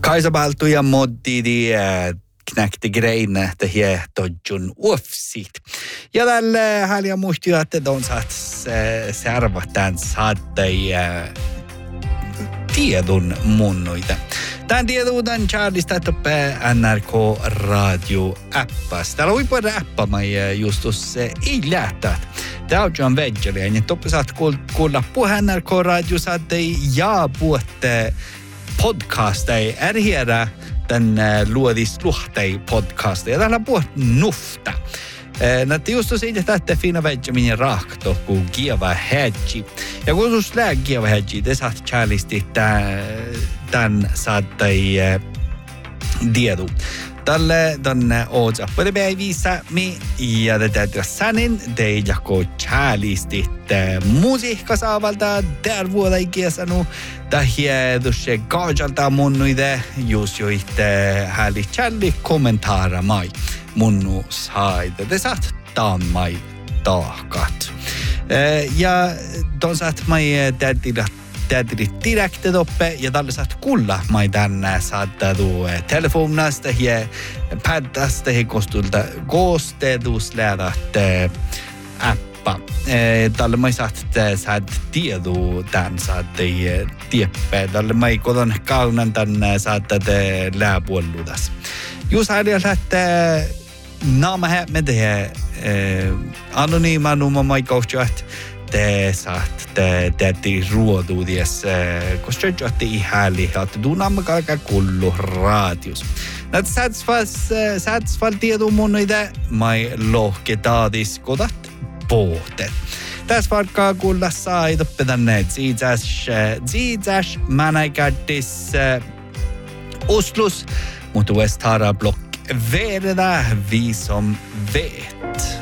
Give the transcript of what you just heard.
Kaisabaltu ja moddidi knäckte grejerna det här tojun uofsit. Ja tällä häliä muistii, että on saat servatan saattai tiedon munnuita. Tän tiedon Charlista toppe NRK Radio appasta. Täällä on paljon appamai justus ei lähtät. Tää on John Vedjeli, ja toppe saat kuulla puhe NRK Radio saattei ja puhutte podcastai ärhiedä tän luodis luhtei podcastai. Ja täällä puhut nufta. Näette just siitä, että fina Vedjaminen rahto, kun kieva hedgi. Ja kun sus lää kieva hedgi, te saat Charlisti tän saattai diedu. Tälle tänne ootsa päivissä mi ja tätä sanin te jako Charlisti musiikka saavalta där vuoda ikiesanu tähjädushe gaajalta munnuide just joitte häli Charlie kommentaara mai munnu saide. Te saat tammai taakat. Ja ton saat mai täytyy direkte toppe ja tällä saat kuulla mai tänne saattadu telefonasta ja paddasta ja koosteduslädät appa. Tällä mai saat tiedu tän saatte tieppe. Tällä mai kodon kaunan tän saatte läpuoludas. Just här että namä med det anonyma nummer mai kohtjat te saat te ruoduudies koska jotti ihäli että du namma kaikka kullu radius. Nat satsfal tiedu munide mai lohke taadis kodat pohtet. Tässä vaikka kuulla sai toppetänne Zidzäs mänäkättis Oslus, mutta West Hara block verda vi som vet.